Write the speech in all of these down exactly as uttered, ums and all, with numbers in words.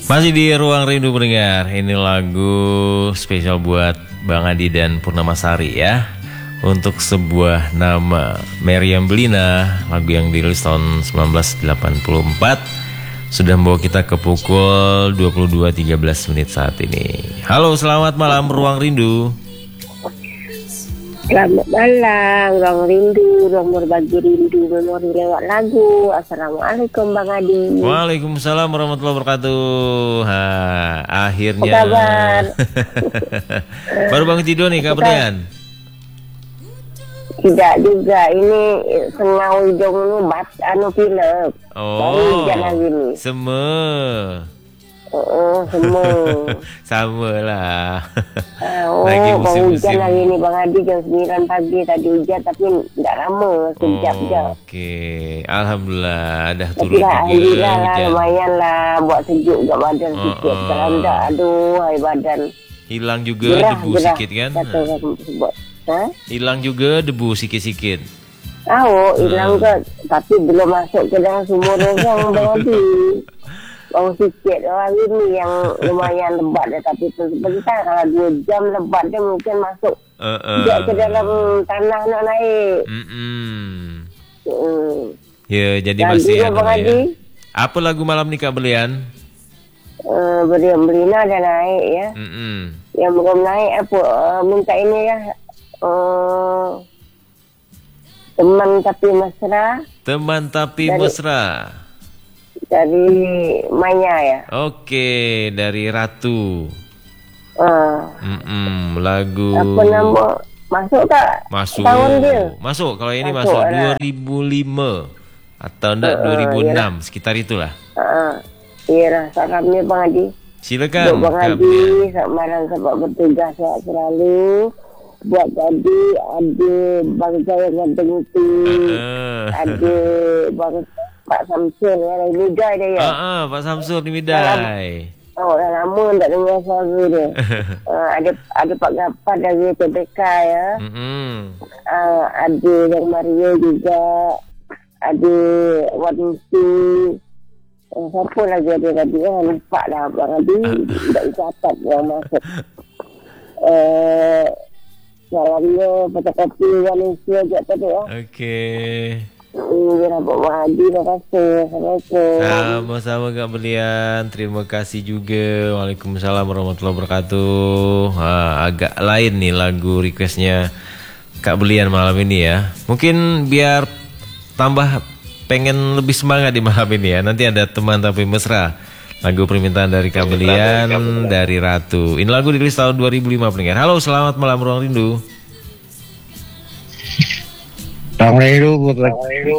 Masih di Ruang Rindu pendengar. Ini lagu spesial buat Bang Adi dan Purnamasari ya. Untuk sebuah nama, Meriam Belina, lagu yang dirilis tahun seribu sembilan ratus delapan puluh empat. Sudah membawa kita ke pukul dua puluh dua tiga belas menit saat ini. Halo, selamat malam Ruang Rindu. Selamat malam, Ruang Rindu, Ruang Berbagi Rindu, memori lewat lagu. Assalamualaikum Bang Adi. Waalaikumsalam warahmatullahi wabarakatuh. Ha, akhirnya. Apa kabar? Baru bangun tidur nih kabarnya? Tidak juga, ini Sengau Hidung ini bat, anu pilek. Oh, baru hujan lagi nih. Seme. Oh, semua. Sama lah. Oh, lagi musim hujan lagi nih Bang Adi, jam sembilan pagi tadi hujan, tapi tidak lama, sekejap-sekejap. Oh, Oke, okay. Alhamdulillah dah tapi turun lah, juga alhamdulillah lah, hujan. Lumayan lah, buat sejuk kat badan Oh, sikit. oh. Kalau tidak, aduh, hai badan. Hilang juga Gerah, debu gerah, sikit kan? kata orang tersebut. Ha? Hilang juga debu sikit-sikit. Tahu, hilang Hmm. ke, tapi belum masuk ke dalam sumur orang Bang Adi. Bau sikit orang ini yang lumayan lebat dia, tapi sebentar kalau dua jam lebat dia mungkin masuk Uh, uh. tidak ke dalam tanah nak naik. Mm-mm. Hmm. Ya, jadi Lagu masih dia, anu Bang lah Adi, ya. Apa lagu malam ni Kak Belian? uh, Beriam Belina dah naik ya. Mm-mm. Yang belum naik apa, uh, minta ini ya, uh, Teman Tapi Mesra Teman Tapi Dari- Mesra. dari Maya ya. Oke, dari Ratu. Uh, Mm-mm. Lagu apa nama, masuk tak? Masuk. Tahun dia. Masuk. Kalau ini Masuk masuk, lah. dua ribu lima atau enggak Uh, dua ribu enam, yalah. sekitar itulah. Uh, Iyalah, salamnya Bang Adi. Silakan Untuk Bang Kak Adi, Belian. selamat malam, sebab bertugas sehat selalu. Buat tadi ada Bang Jaya Ganteng itu, Uh, ada Bang Pak Samsul yang lain muda dia ya. Ah, ah, Pak Samsul ni Midai. Oh, dah lama tak dengar suara dia. uh, ada ada Pak Gapan dari T B K ya. Mm-mm. Uh, ada Yang Maria juga. Ada Wan Musti. Uh, siapa lagi ada tadi ya? Lupa dah Bang Adi. Tak catat yang masuk. Uh, salamnya fotokopi Malaysia je tadi ya. Okey. Hmm, dia nampak Bang Adi. Terima kasih. Assalamualaikum. Sama-sama Kak Belian. Terima kasih juga. Waalaikumsalam warahmatullahi wabarakatuh. Ha, agak lain nih lagu requestnya Kak Belian malam ini ya. Mungkin biar tambah pengen lebih semangat di malam ini ya. Nanti ada Teman Tapi Mesra, lagu permintaan dari Kak Belian dari Ratu. Ini lagu dirilis tahun dua ribu lima pendengar. Halo, selamat malam Ruang Rindu. Ruang Rindu bukan.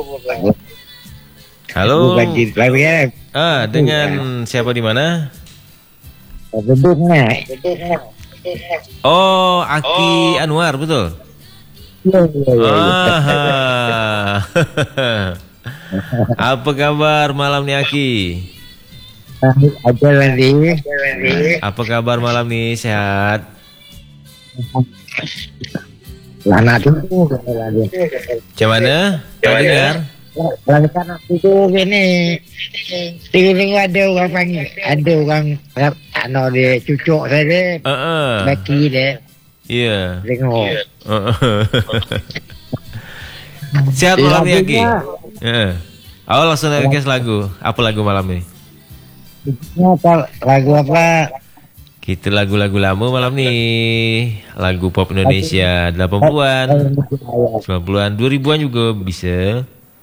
Halo. Bukan lagi ya. Ah, dengan siapa di mana? Beduknya. Oh, Aki Anwar, betul? Ah. Apa kabar malam ni Aki? Ada lagi. Apa kabar malam ni? Sehat? Lana tu lagi. Macam mana? Tak dengar? Lagi kan aku tu gini. Tiga-tiga ada orang panggil. Ada orang ano dia cucuk saya. Uh -uh. Baki dia. Ya. Tengok. Uh -uh. Sehat malam ni Aki? Ya. Awal langsung nak request lagu. Apa lagu malam ni? Apa lagu apa? Kita lagu-lagu lama malam ni. Lagu pop Indonesia delapan puluhan, sembilan puluhan, dua ribuan juga bisa.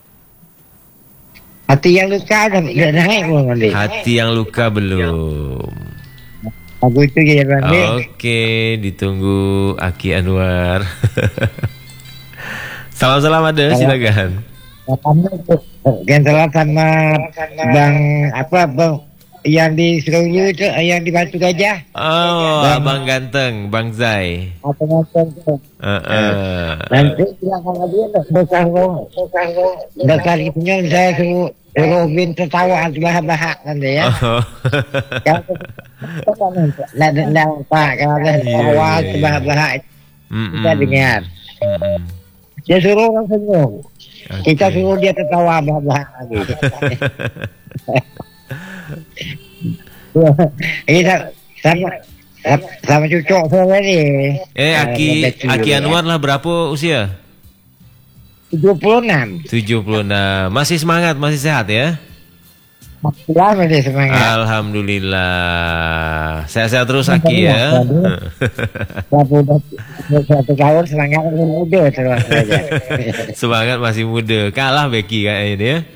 Hati yang luka dah dah naik pun nanti. Hati yang luka belum. Lagu itu je nanti. Okey, ditunggu Aki Anwar. Salam-salam ada, silakan. Kan salah sama bang apa bang yang di Serulu tu, yang di Batu Gajah. Oh, Bang- abang ganteng, Bang Zai. Apa macam tu? Uh, uh. Nanti bilang sama dia tu, bersanggung, bersanggung. Dah kali punya saya suruh Robin tertawa terbahak-bahak nanti ya. Oh. Kalau nak nak pak kalau dah tertawa iya. terbahak-bahak Mm-mm. kita dengar. Mm-mm. Dia suruh orang senyum. Okey. Kita suruh dia tertawa bahak-bahak lagi. Ini sama sama, sama cucu saya ni. Eh, Aki Aki Anwar lah berapa usia? tujuh puluh enam. tujuh puluh enam. Masih semangat, masih sehat ya? Alhamdulillah masih semangat. Alhamdulillah. Sehat-sehat terus Aki ya. Sudah satu tahun semangat masih muda terus saja. Semangat masih muda. Kalah Becky kayaknya ini ya.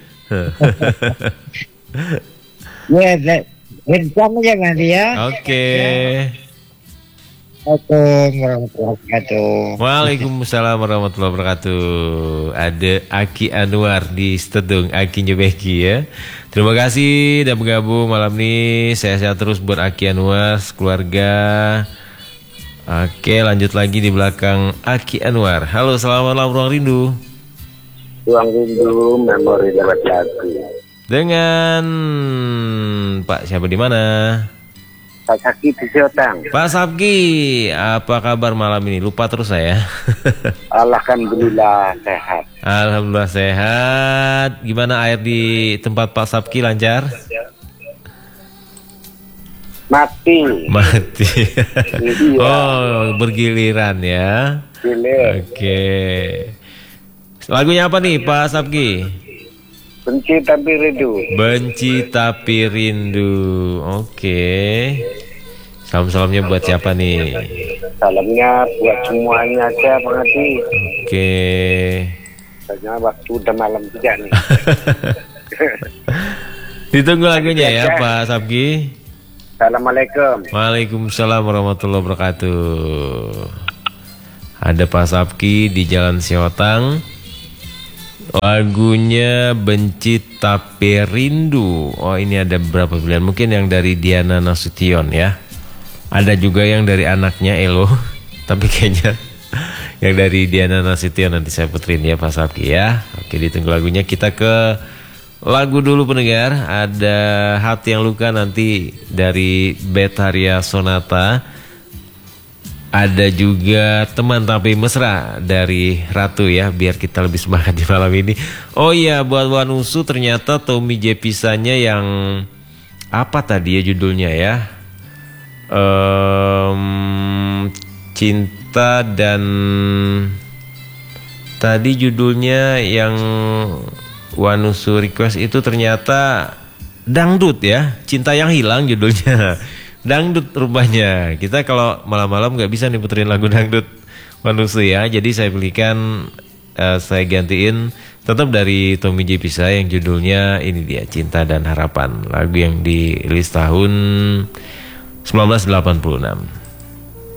Ya, rencana aja nanti ya. Oke. Assalamualaikum warahmatullahi wabarakatuh. Waalaikumsalam warahmatullahi wabarakatuh. Ada Aki Anwar di Stedung, Akinya Becky ya. Terima kasih sudah bergabung malam ini. Sehat-sehat terus buat Aki Anwar, keluarga. Oke, lanjut lagi di belakang Aki Anwar. Halo, selamat malam Ruang Rindu. Ruang Rindu, memori dapat lagu. Dengan Pak siapa di mana? Pak Saki di Siotang. Pak Sabki, apa kabar malam ini? Lupa terus saya. Alhamdulillah sehat. Alhamdulillah sehat. Gimana air di tempat Pak Sabki lancar? Mati. Mati. Iya. Oh, bergiliran ya. Gilir. Oke. Lagunya apa nih Pak Sabki? Benci tapi rindu. Benci tapi rindu. Oke. Salam-salamnya buat siapa nih? Salamnya buat semuanya aja Bang Adi. Oke. Soalnya waktu udah malam juga nih. Ditunggu lagunya ya Pak Sabki. Assalamualaikum. Waalaikumsalam warahmatullahi wabarakatuh. Ada Pak Sabki di Jalan Siotang. Lagunya Benci Tapi Rindu. Oh, ini ada beberapa pilihan. Mungkin yang dari Diana Nasution ya. Ada juga yang dari anaknya Elo. Tapi kayaknya yang dari Diana Nasution nanti saya puterin ya Pak Sabki ya. Oke, ditunggu lagunya. Kita ke lagu dulu pendengar. Ada Hati Yang Luka nanti dari Betharia Sonata. Ada juga Teman Tapi Mesra dari Ratu ya, biar kita lebih semangat di malam ini. Oh iya, buat Wanusu ternyata Tommy J Pisanya yang apa tadi ya judulnya ya? Um, Cinta dan tadi judulnya yang Wanusu request itu ternyata Dangdut ya, Cinta Yang Hilang judulnya. Dangdut rupanya. Kita kalau malam-malam gak bisa nih puterin lagu dangdut Wanusu ya. Jadi saya belikan uh, saya gantiin tetap dari Tommy J Pisa yang judulnya ini dia, Cinta dan Harapan. Lagu yang dirilis tahun seribu sembilan ratus delapan puluh enam.